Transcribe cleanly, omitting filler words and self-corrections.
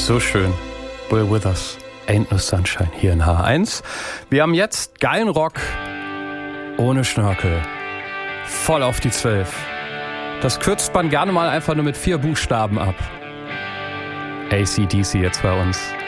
So schön. Bill Withers, Ain't No Sunshine hier in H1. Wir haben jetzt geilen Rock ohne Schnörkel. Voll auf die 12. Das kürzt man gerne mal einfach nur mit 4 Buchstaben ab. AC/DC jetzt bei uns.